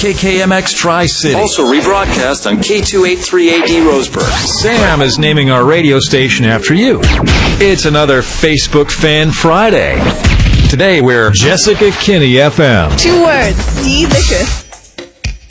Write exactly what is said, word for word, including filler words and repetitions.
K K M X Tri-City. Also rebroadcast on K two eighty-three A D Roseburg. Sam is naming our radio station after you. It's another Facebook Fan Friday. Today we're Jessica Kinney F M. Two words, delicious.